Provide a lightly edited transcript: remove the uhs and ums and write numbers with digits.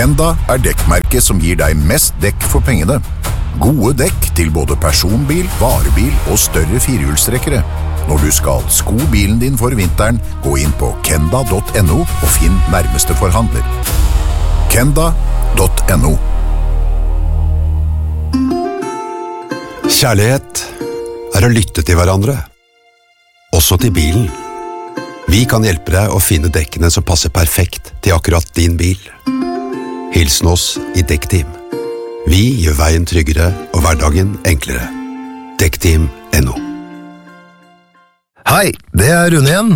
Kenda dekkmerket som gir deg mest dekk for pengene. Gode dekk til både personbil, varebil og større firehjulstrekkere. Når du skal sko bilen din for vinteren, gå inn på kenda.no og finn nærmeste forhandler. Kenda.no. Kjærlighet å lytte til hverandre, også til bilen. Vi kan hjelpe deg å finne dekkene som passer perfekt til akkurat din bil. Hilsen oss i Dekkteam. Vi gjør veien tryggere og hverdagen enklere. Dekkteam.no. Hei, det Rune igjen.